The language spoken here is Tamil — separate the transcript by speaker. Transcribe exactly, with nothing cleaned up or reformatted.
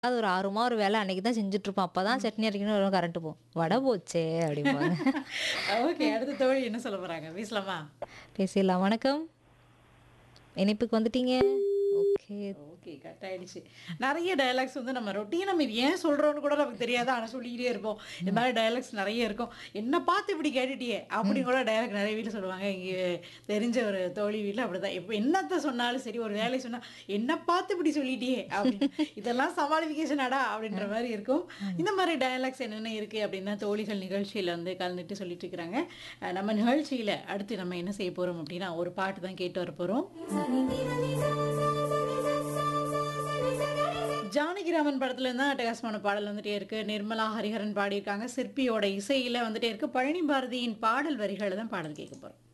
Speaker 1: அது ஒரு ஆர்வமா ஒரு வேலை அன்னைக்கு தான் செஞ்சுட்ருப்போம். அப்பதான் சட்னி அரைக்கணும் வரும் கரண்ட் போகும். "வடை போச்சே" அப்படிம்பாங்க.
Speaker 2: ஓகே. அடுத்த தோழி என்ன சொல்ல போறாங்க? பேசலாமா?
Speaker 1: பேசிடலாம். வணக்கம். இணைப்புக்கு வந்துட்டீங்க. ஓகே.
Speaker 2: ஓகே. கட் ஆயிடுச்சு. நெறைய டயலாக்ஸ் வந்து நம்ம ரொட்டீனா நம்ம இது ஏன் சொல்றோம்னு கூட நமக்கு தெரியாது. ஆனா சொல்லிக்கிட்டே இருப்போம். இந்த
Speaker 1: ம்.
Speaker 2: மாரி டயலாக்ஸ் நெறைய இருக்கும். "என்ன பார்த்து இப்படி கேட்டுட்டியே!" அப்படின்னு
Speaker 1: ம்.
Speaker 2: கூட டயலாக் நெறைய வீட்ல சொல்லுவாங்க. இங்க தெரிஞ்ச ஒரு தோழி வீட்ல அப்படிதான். இப்ப என்னத்த சொன்னாலும் சரி, ஒரு வேலைய சொன்னா, "என்ன பார்த்து இப்படி சொல்லிட்டியே!" அப்படின்னு. இதெல்லாம் சமாளிஃபிகேஷனாடா அப்படின்ற
Speaker 1: அ.
Speaker 2: மாரி இருக்கும்.
Speaker 1: ஆமா.
Speaker 2: இந்த மாரி டயலாக்ஸ் என்னென்ன இருக்கு அப்படின்னு தான் தோழிகள் நிகழ்ச்சியில வந்து கலந்துட்டு சொல்லிட்டு இருக்கிறாங்க. அ நம்ம நிகழ்ச்சியில அடுத்து நம்ம என்ன செய்ய போறோம் அப்படின்னா, ஒரு பாட்டு தான் கேட்டு வர போறோம். ஜானகிராமன் படத்துல இருந்து தான் அட்டகாசமான பாடல் வந்துட்டே இருக்கு. நிர்மலா ஹரிஹரன் பாடியிருக்காங்க. சிற்பியோட இசையில வந்துட்டே இருக்கு. பழனி பாரதியின் பாடல் வரிகள்ல தான் பாடல் கேட்க போறோம்.